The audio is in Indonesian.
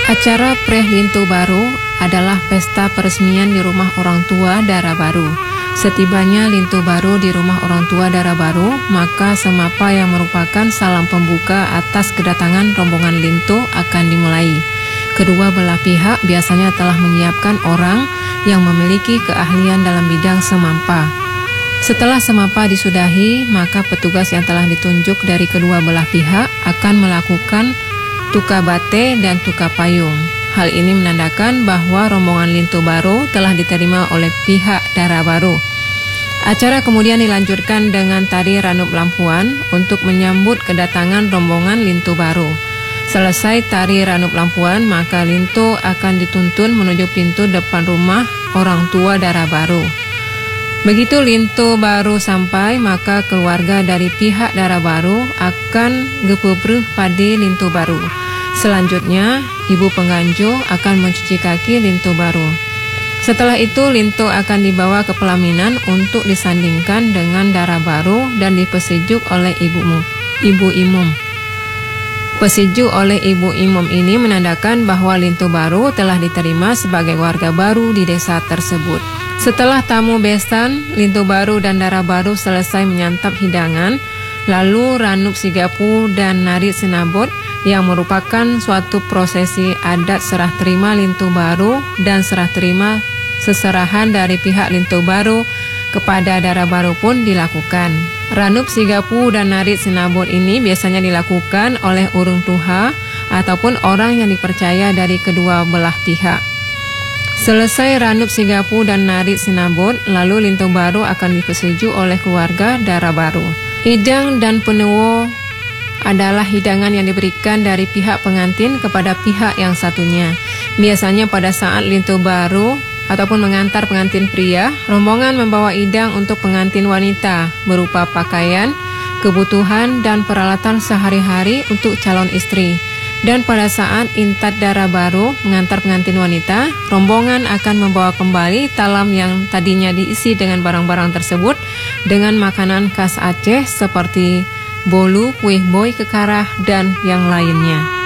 Acara Preh Lintu Baru adalah pesta peresmian di rumah orang tua Dara Baru. Setibanya Lintu Baru di rumah orang tua Dara Baru, maka semapa yang merupakan salam pembuka atas kedatangan rombongan Lintu akan dimulai. Kedua belah pihak biasanya telah menyiapkan orang yang memiliki keahlian dalam bidang semampa. Setelah semampa disudahi, maka petugas yang telah ditunjuk dari kedua belah pihak akan melakukan tuka bate dan tuka payung. Hal ini menandakan bahwa rombongan Lintu Baru telah diterima oleh pihak Dara Baru. Acara kemudian dilanjutkan dengan tari Ranup Lampuan untuk menyambut kedatangan rombongan Lintu Baru. Selesai tari Ranup Lampuan, maka Lintu akan dituntun menuju pintu depan rumah orang tua Dara Baru. Begitu Lintu Baru sampai, maka keluarga dari pihak Dara Baru akan gepebreh pade Lintu Baru. Selanjutnya, ibu pengganjo akan mencuci kaki Lintu Baru. Setelah itu, Lintu akan dibawa ke pelaminan untuk disandingkan dengan Dara Baru dan dipesejuk oleh ibu imum. Pesejuk oleh ibu imum ini menandakan bahwa Lintu Baru telah diterima sebagai warga baru di desa tersebut. Setelah tamu besan, Lintu Baru dan Dara Baru selesai menyantap hidangan, lalu Ranup Sigapu dan Narit Sinabot yang merupakan suatu prosesi adat serah terima Lintu Baru dan serah terima seserahan dari pihak Lintu Baru kepada Dara Baru pun dilakukan. Ranup Sigapu dan Narit Sinabot ini biasanya dilakukan oleh urung tuha ataupun orang yang dipercaya dari kedua belah pihak. Selesai Ranup Sigapu dan Narit Sinabot, lalu Lintu Baru akan dipesejuk oleh keluarga Dara Baru. Hidang dan penewo adalah hidangan yang diberikan dari pihak pengantin kepada pihak yang satunya. Biasanya pada saat Lintu Baru ataupun mengantar pengantin pria, rombongan membawa hidang untuk pengantin wanita berupa pakaian, kebutuhan dan peralatan sehari-hari untuk calon istri. Dan pada saat Intat Dara Baru mengantar pengantin wanita, rombongan akan membawa kembali talam yang tadinya diisi dengan barang-barang tersebut dengan makanan khas Aceh seperti bolu, kuih boy, kekarah, dan yang lainnya.